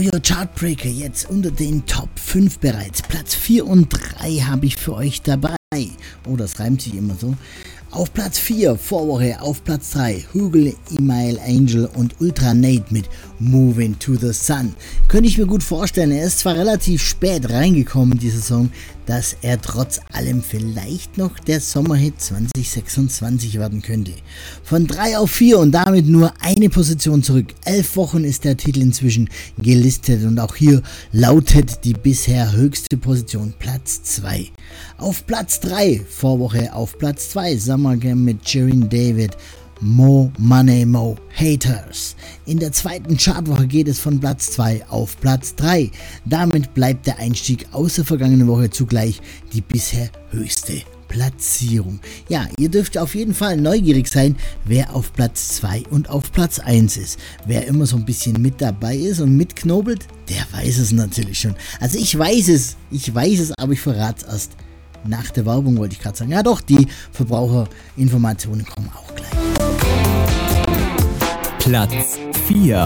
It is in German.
euer Chartbreaker jetzt unter den Top 5 bereits. Platz 4 und 3 habe ich für euch dabei. Oh, das reimt sich immer so. Auf Platz 4, Vorwoche, auf Platz 3, Hugel, Email Angel und Ultra Nate mit Moving to the Sun. Könnte ich mir gut vorstellen, er ist zwar relativ spät reingekommen, dieser Song, dass er trotz allem vielleicht noch der Sommerhit 2026 werden könnte. Von 3 auf 4 und damit nur eine Position zurück. 11 Wochen ist der Titel inzwischen gelistet und auch hier lautet die bisher höchste Position Platz 2. Auf Platz 3, Vorwoche auf Platz 2, Summer Game mit Shirin David, Mo Money Mo Haters. In der zweiten Chartwoche geht es von Platz 2 auf Platz 3. Damit bleibt der Einstieg aus der vergangenen Woche zugleich die bisher höchste Platzierung. Ja, ihr dürft auf jeden Fall neugierig sein, wer auf Platz 2 und auf Platz 1 ist. Wer immer so ein bisschen mit dabei ist und mitknobelt, der weiß es natürlich schon. Also ich weiß es, aber ich verrate es erst nach der Werbung, wollte ich gerade sagen. Ja doch, die Verbraucherinformationen kommen auch gleich. Platz 4.